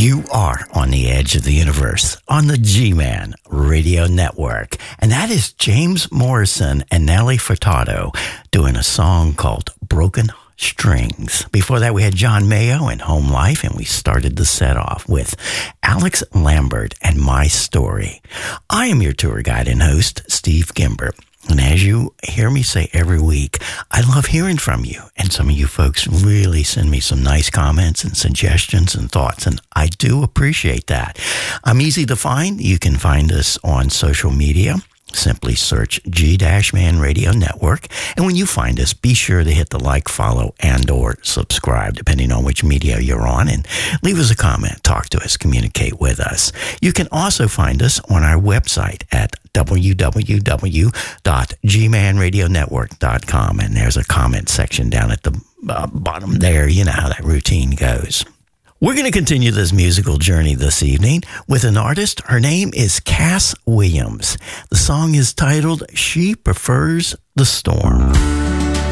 You are on the edge of the universe on the G-Man Radio Network. And that is James Morrison and Nelly Furtado doing a song called Broken Strings. Before that, we had John Mayo and Home Life, and we started the set off with Alex Lambert and My Story. I am your tour guide and host, Steve Gimbert. And as you hear me say every week, I love hearing from you. And some of you folks really send me some nice comments and suggestions and thoughts, and I do appreciate that. I'm easy to find. You can find us on social media. Simply search G-Man Radio Network. And when you find us, be sure to hit the like, follow, and or subscribe, depending on which media you're on. And leave us a comment, talk to us, communicate with us. You can also find us on our website at www.gmanradionetwork.com. And there's a comment section down at the bottom there. You know how that routine goes. We're going to continue this musical journey this evening with an artist. Her name is Cass Williams. The song is titled She Prefers the Storm.